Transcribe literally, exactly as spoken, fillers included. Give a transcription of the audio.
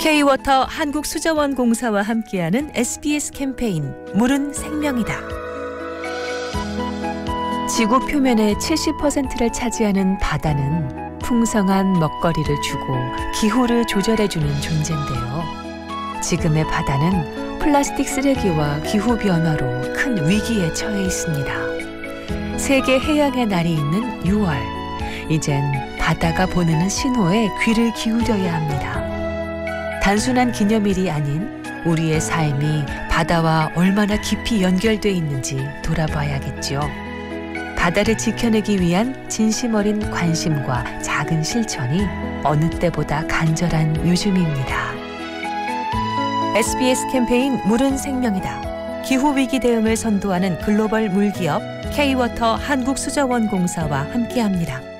K-워터 한국수자원공사와 함께하는 에스비에스 캠페인 물은 생명이다. 지구 표면의 칠십 퍼센트를 차지하는 바다는 풍성한 먹거리를 주고 기후를 조절해주는 존재인데요. 지금의 바다는 플라스틱 쓰레기와 기후변화로 큰 위기에 처해 있습니다. 세계 해양의 날이 있는 유월, 이젠 바다가 보내는 신호에 귀를 기울여야 합니다. 단순한 기념일이 아닌 우리의 삶이 바다와 얼마나 깊이 연결돼 있는지 돌아봐야겠죠. 바다를 지켜내기 위한 진심 어린 관심과 작은 실천이 어느 때보다 간절한 요즘입니다. 에스비에스 캠페인 물은 생명이다. 기후위기 대응을 선도하는 글로벌 물기업 K-워터 한국수자원공사와 함께합니다.